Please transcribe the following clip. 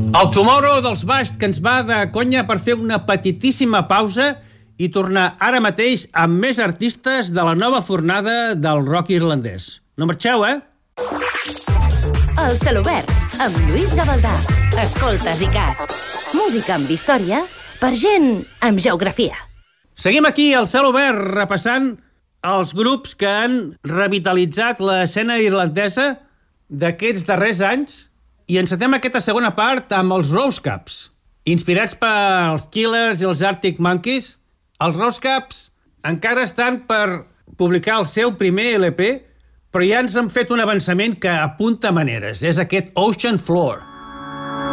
El Tomorrow dels Baix, que ens va de conya per fer una petitíssima pausa i tornar ara mateix amb més artistes de la nova fornada del rock irlandès. No marxeu, eh? El Celobert, amb Lluís Gavaldà. Escoltes ICAT. Música amb història per gent amb geografia. Seguim aquí al Celobert repassant els grups que han revitalitzat l'escena irlandesa d'aquests darrers anys i encetem aquesta segona part amb els Rosecaps. Inspirats pels Killers i els Arctic Monkeys, els Rosecaps encara estan per publicar el seu primer LP, però ja ens han fet un avançament que apunta maneres. És aquest Ocean Floor.